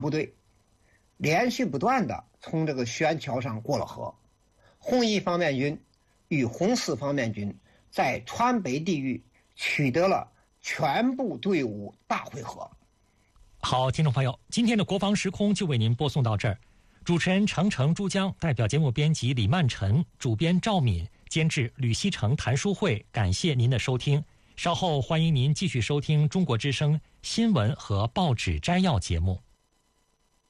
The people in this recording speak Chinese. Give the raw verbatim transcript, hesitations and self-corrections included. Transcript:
部队连续不断的从这个悬桥上过了河。红一方面军与红四方面军在川北地域取得了全部队伍大会合。 好，听众朋友，今天的国防时空就为您播送到这儿。主持人程程、珠江，代表节目编辑李曼晨，主编赵敏，监制吕希成、谭书慧，感谢您的收听。稍后欢迎您继续收听中国之声新闻和报纸摘要节目。